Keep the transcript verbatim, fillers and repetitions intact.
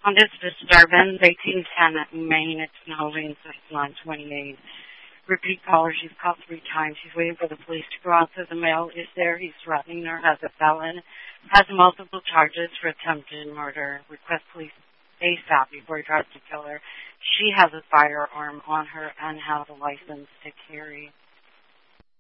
On this disturbance, eighteen ten at Main, it's Halloween six nine twenty-eight. Repeat caller, she's called three times. She's waiting for the police to go out to the mail. Is there? He's threatening her as a felon. Has multiple charges for attempted murder. Request police ASAP before he tries to kill her. She has a firearm on her and has a license to carry.